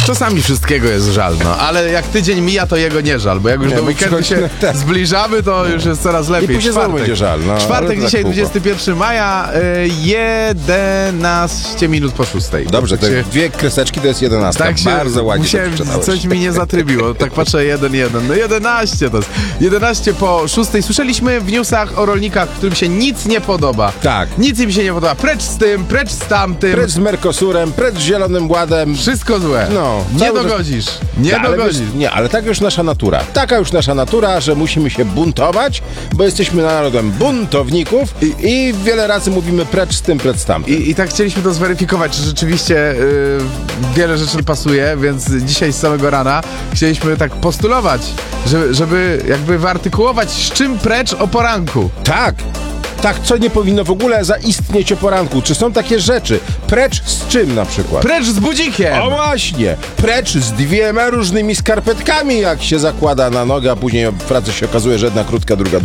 Czasami wszystkiego jest żal, no, ale jak tydzień mija, to jego nie żal, bo jak już do weekendu się zbliżamy, to już jest coraz lepiej. I później znowu będzie żal. No, czwartek dzisiaj, tak 21 maja, 11 minut po 6. Dobrze, te dwie kreseczki to jest 11. Tak się, bardzo ładnie coś mi nie zatrybiło, tak patrzę 1-1. No 11 to jest. 11 po 6. Słyszeliśmy w newsach o rolnikach, którym się nic nie podoba. Tak. Nic im się nie podoba. Precz z tym, precz z tamtym. Precz z Mercosurem, precz z Zielonym Ładem. Wszystko złe. No, nie dogodzisz. Nie dogodzisz. Nie, ale tak już nasza natura. Taka już nasza natura, że musimy się buntować, bo jesteśmy narodem buntowników i wiele razy mówimy precz z tym, precz z tamtym. I tak chcieliśmy to zweryfikować, czy rzeczywiście wiele rzeczy nie pasuje, więc dzisiaj z samego rana chcieliśmy tak postulować, żeby jakby wyartykułować, z czym precz o poranku. Tak, co nie powinno w ogóle zaistnieć o poranku. Czy są takie rzeczy? Precz z czym na przykład? Precz z budzikiem! O właśnie! Precz z 2 różnymi skarpetkami, jak się zakłada na nogę, a później w pracy się okazuje, że jedna krótka, druga